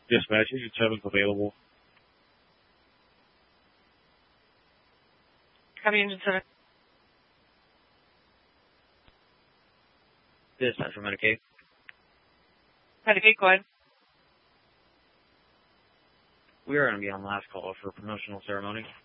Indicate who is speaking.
Speaker 1: Dispatch, Agent 7's available.
Speaker 2: Copy, Agent 7.
Speaker 3: Dispatch for Medicaid.
Speaker 2: Medicaid, go ahead.
Speaker 3: We are going to be on last call for a promotional ceremony.